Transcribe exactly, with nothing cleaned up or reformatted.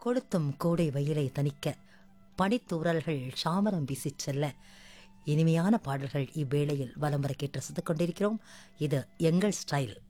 கொளுத்தும் கோடை வெயிலை தணிக்க பனித்தூறல்கள் சாமரம் வீசிச் செல்ல இனிமையான பாடல்கள் இவ்வேளையில் வலம் வர கேட்டு ரசித்துக் கொண்டிருக்கிறோம். இது எங்கள் ஸ்டைல்.